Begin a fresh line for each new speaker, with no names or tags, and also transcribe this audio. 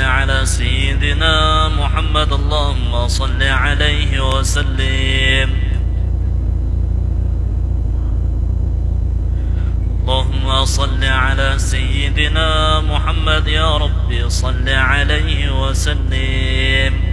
على سيدنا محمد اللهم صل عليه وسلم. اللهم صل على سيدنا محمد يا رب صل عليه وسلم.